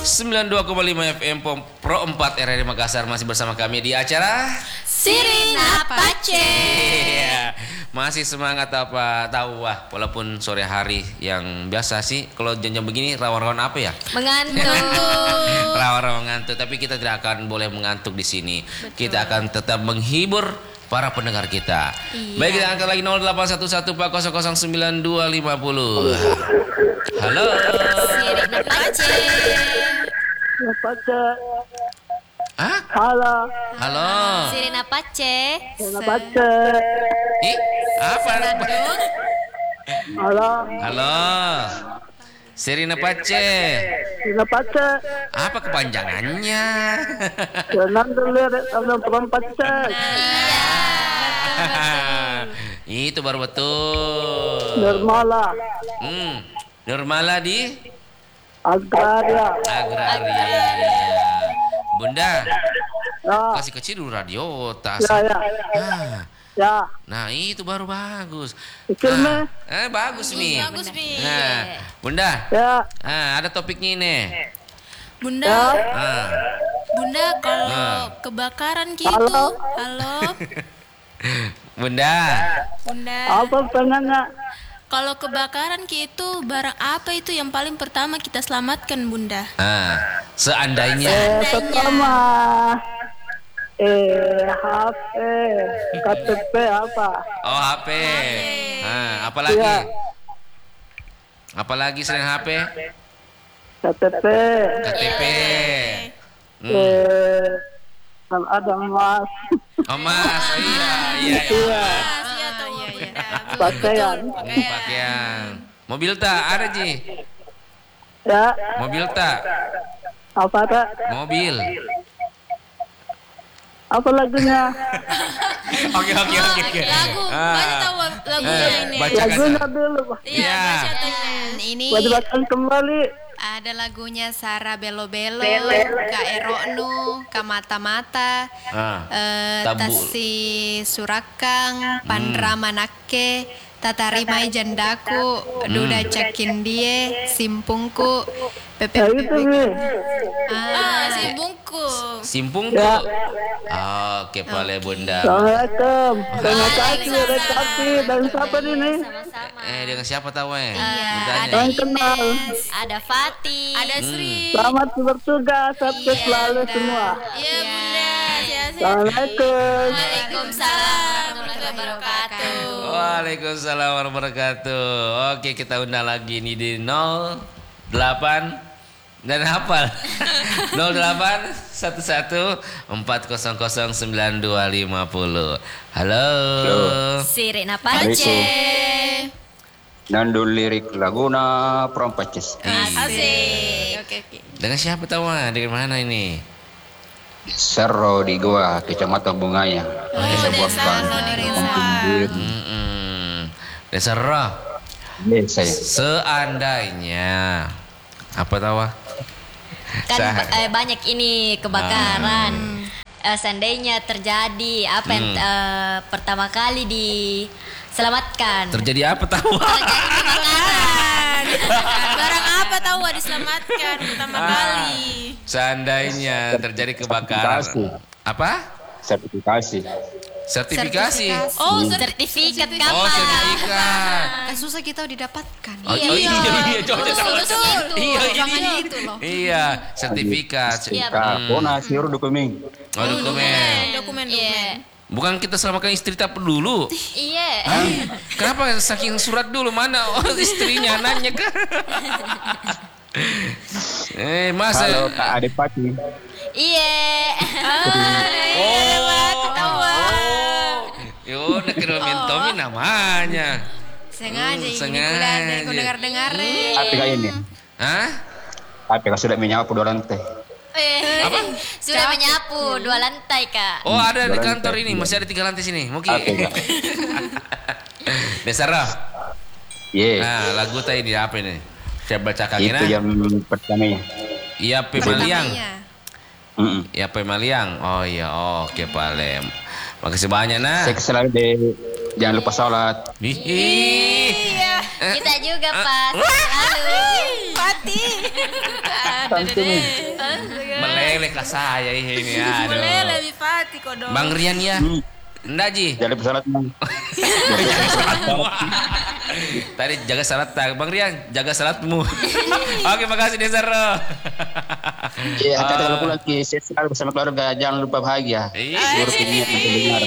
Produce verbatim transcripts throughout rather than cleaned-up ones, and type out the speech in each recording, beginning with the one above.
sembilan puluh dua koma lima F M Pro empat R R I Makassar. Masih bersama kami di acara Sirina Pace. Iya. Masih semangat apa tahu wah, walaupun sore hari yang biasa sih kalau jam-jam begini rawan-rawan apa ya? Mengantuk. Rawan-rawan mengantuk, tapi kita tidak akan boleh mengantuk di sini. Betul. Kita akan tetap menghibur para pendengar kita. Iya. Baik, kita angkat lagi nol delapan satu satu empat nol nol sembilan dua lima nol. Halo. Sirina Pace. Pace. Hah? Halo. Halo. Sirina Pace. Sirina Pace. Ih, apa? Halo. Halo. Sirina Pace. Sirina Pace. Apa kepanjangannya? Fernando Lirik sama Prom Pace. Itu baru betul. Nirmala. Hmm, Nirmala di Agraria. Agraria. Bunda, Ya. kasih kecil dulu radio tas. Ya, ya. Nah, Ya. nah itu baru bagus. Kecil Nah, nih. eh bagus nih. Bagus, Mi. Nah, Bunda, Ya. ah, ada topiknya ini. Bunda, Ya. Ah, Bunda kalau Ah. kebakaran gitu, Halo. halo, Bunda, Bunda. Apa pengennya? Kalau kebakaran gitu, barang apa itu yang paling pertama kita selamatkan, Bunda? ah, seandainya. Eh, pertama. Eh, H P, K T P apa? Oh, H P. Ah, apalagi? Iya. Apalagi selain H P? K T P. K T P. Hmm. Eh, kalau ada emas. Oh, Mas. Oh, iya, iya, iya. Iya. Iya tahu Bunda. Pakaian. Hmm, pakaian. Mobil tak ada, Ji? Ya. Mobil tak? Apa tak? Mobil. Apa lagunya? Oke, oke, oke, oke. Lagu, Ah. banyak tahu lagunya Eh, ini. baca. Lagunya dulu. Iya, Iya. baca tanya. Ini Bacakan kembali. ada lagunya Sarah Belo Belo, Kak Eroknu, Kak Mata Mata, Ah, eh, Tabu. Tasi Surakang, Pandra Manake, Tatarimai Jandaku, Duda Cakin Die, Simpungku, Pepe Ya itu nih. Ah, si bungkung. Simpung Ya. tuh. Oke, boleh, Bunda. Assalamualaikum. Terima kasih Rekati dan siapa ini? Sama-sama. Eh, dengan siapa tahu eh? Iya, Bundanya. ada Yang kenal. Ines, ada Fatih, Ada Sri. Selamat bertugas, sukses selalu semua. Iya, Bunda. Sehat-sehat. Assalamualaikum. Waalaikumsalam warahmatullahi wabarakatuh. Waalaikumsalam warahmatullahi wabarakatuh. Oke, kita undang lagi nih di nol delapan dan hafal nol delapan satu satu empat nol nol sembilan dua lima nol. Halo. Sirina Pace. Nando Lirik Laguna Prompaces. Asik. Oke, oke. Dengan siapa tahu ah? Dengan mana ini? Serro di Goa, Kecamatan Bungaya. Oh, desa lo di rumah. Mm-mm. Desa Roh. Desa ya. Seandainya apa tahu? ah? Kan Sa- eh, banyak ini kebakaran. Eh, seandainya terjadi apa yang Hmm. eh, pertama kali diselamatkan? Terjadi apa tahu? Terjadi kebakaran. Barang apa tahu diselamatkan pertama Ah. kali? Seandainya terjadi kebakaran. Sertifikasi. Apa? Sertifikasi. Sertifikasi. Oh, sertifikat Oh, kapan? sertifikat. Kan susah kita didapatkan. Oh, iya, oh, iya, iya, coba Betul, coba. betul. Iya, Jangan iya. gitu loh. Iya, sertifikat. Iya, Kak Kona siru dokumen. Oh, dokumen. Dokumen, Iya. dokumen. Bukan kita selamatkan istri tak dulu. Iya. Hah? Kenapa saking surat dulu mana? Oh, istrinya nanya kan? Eh, Mas. Halo eh. Kak Adipati. Iya. Oh, oh. Yo, nak kena mentomi namanya. Sengaja Hmm, ini sengaja. kuliah dari ku dengar-dengar. Tapi kak ini. Hah? Tapi kak sudah menyapu dua lantai. Eh, sudah menyapu dua lantai, Kak. Oh, ada di Dua kantor lantai. ini, masih ada tiga lantai sini. Mungkin. Oke kak. Desa Roh. Ye. Nah, lagu tadi di apa ini? Saya bacakan Itu ini. yang pertamanya. Iya, Pemaliang. Pertamanya. Mm-mm. Ya, Pemaliang. Oh iya, oke, Palem. Makasih banyak, nah. Saya selalu deh. Jangan lupa sholat. Ih. Iya. Kita juga pas. Lalu. Pati. antum. Meleleh ke saya ini. Aduh. Boleh lebih Fati kok dong. Bang Rian ya. Hmm. Enggak Ji. Jangan lupa salat. Bang. Jaga salatmu. Tadi jaga salat Bang Rian, jaga salatmu. Oke, makasih Desaro. Iya, kata kalau pulang ke sesal bersama keluarga jangan lupa bahagia. Iya. Seluruh dunia mendengar.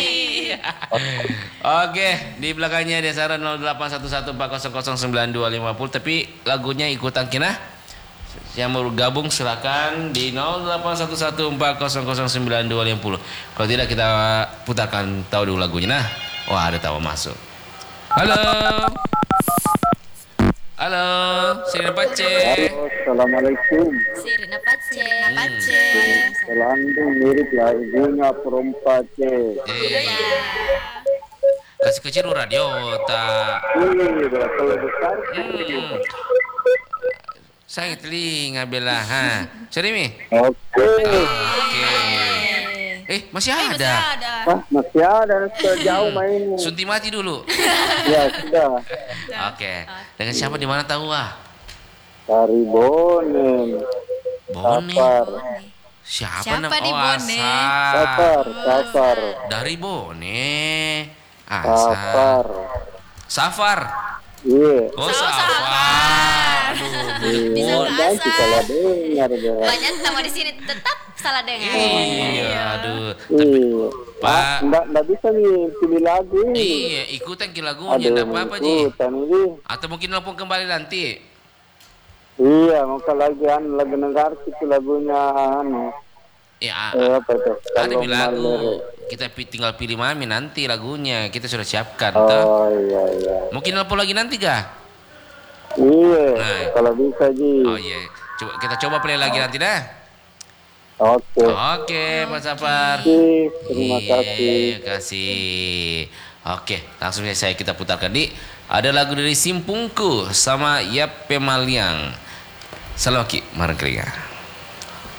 Oke, di belakangnya Desaro nol delapan satu satu empat nol nol sembilan dua lima nol, tapi lagunya ikutan kina. Yang mau gabung silakan di nol delapan satu satu empat nol nol sembilan dua lima nol. Kalau tidak kita putarkan tahu dulu lagunya. Nah, wah ada tawa masuk. Halo. Halo, Sirina Pace. Halo, assalamualaikum. Sirina Pace. Sirina Pace. Selandung mirip ya ibunya Perompace. Eh, kasih kecil radio tak. Ini kalau besar. Hmm. Saya telinga bela ha. Sorry Mi. Oke. Oke. Eh, masih ada. Ada. Wah, masih ada sejauh main. Sunti mati dulu. Ya sudah. Oke. Dengan siapa di mana tahu ah? Dari Bonen. Bone. Safar. Siapa, Siapa nama? di Oh, Bone? Asar. Safar. Safar. Dari Bone. Safar. Asar. Safar. Iya. Oh, Safar. Aduh. Iya. Dan kita lah dengar deh. Banyak tamu di sini tetap salah dengar. Iya, aduh. Iya. Pak. Pak, enggak enggak bisa nih pilih lagu. Iya, ikutan ke lagunya, Ada enggak yang apa-apa, Ji. ikutan ini. Atau mungkin nelfon kembali nanti. Iya, mau ke lagi anu lagu negara itu lagunya anu. Ya, Eh, apa itu? ada Kalau di lagu. Malere. Kita pi- tinggal pilih mami nanti lagunya. Kita sudah siapkan, toh. Oh iya iya. Mungkin nelfon lagi nanti, kah? Iya, Nah. kalau bisa Ji. Oh iya. Coba kita coba play lagi nanti dah. Oke. Oke, Mas Safar. Terima terima Iya, kasih. Terima kasih. Oke, langsung saja saya kita putarkan di ada lagu dari Simpungku sama Yap Pemaliang. Salam Ki, Marang Keringa.